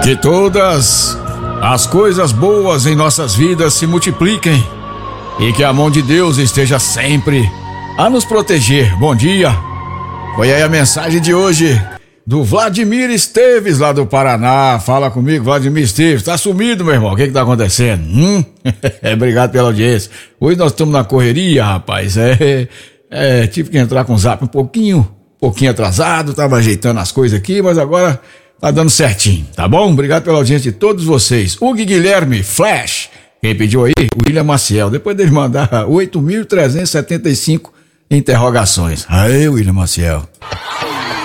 Que todas as coisas boas em nossas vidas se multipliquem e que a mão de Deus esteja sempre a nos proteger. Bom dia. Foi aí a mensagem de hoje do Vladimir Esteves, lá do Paraná. Fala comigo, Vladimir Esteves. Tá sumido, meu irmão. O que tá acontecendo? Obrigado pela audiência. Hoje nós estamos na correria, rapaz. Tive que entrar com o zap um pouquinho atrasado. Tava ajeitando as coisas aqui, mas agora tá dando certinho, tá bom? Obrigado pela audiência de todos vocês. Hugo Guilherme, Flash. Quem pediu aí? O William Maciel. Depois dele mandar 8.375 interrogações. Aí, William Maciel.